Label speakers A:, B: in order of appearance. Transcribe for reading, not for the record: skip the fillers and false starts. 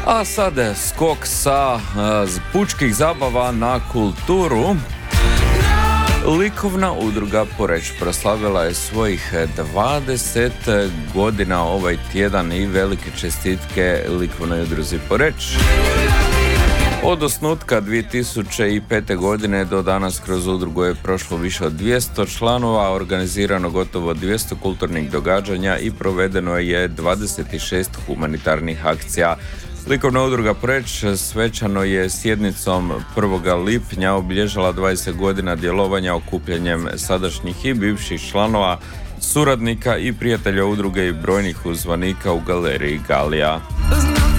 A: A sad skok sa pučkih zabava na kulturu. Likovna udruga Poreč proslavila je svojih 20 godina ovaj tjedan i velike čestitke Likovnoj udruzi Poreč. Od osnutka 2005. godine do danas kroz udrugu je prošlo više od 200 članova, organizirano gotovo 200 kulturnih događanja i provedeno je 26 humanitarnih akcija. Likovna udruga Poreč svečano je sjednicom 1. lipnja obilježila 20 godina djelovanja okupljanjem sadašnjih i bivših članova, suradnika i prijatelja udruge i brojnih uzvanika u galeriji Galija.